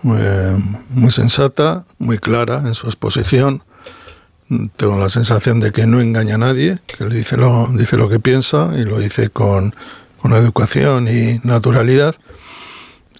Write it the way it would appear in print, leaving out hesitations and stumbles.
muy sensata, muy clara en su exposición. Tengo la sensación de que no engaña a nadie, que le dice lo que piensa y lo dice con educación y naturalidad.